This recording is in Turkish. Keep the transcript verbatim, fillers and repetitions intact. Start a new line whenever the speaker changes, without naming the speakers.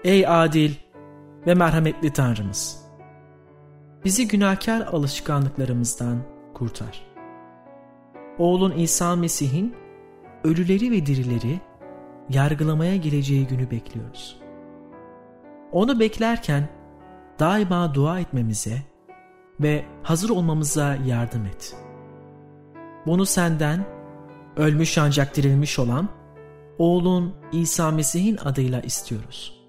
Ey adil ve merhametli Tanrımız! Bizi günahkar alışkanlıklarımızdan kurtar. Oğlun İsa Mesih'in ölüleri ve dirileri yargılamaya geleceği günü bekliyoruz. Onu beklerken daima dua etmemize ve hazır olmamıza yardım et. Bunu senden, ölmüş ancak dirilmiş olan oğlun İsa Mesih'in adıyla istiyoruz.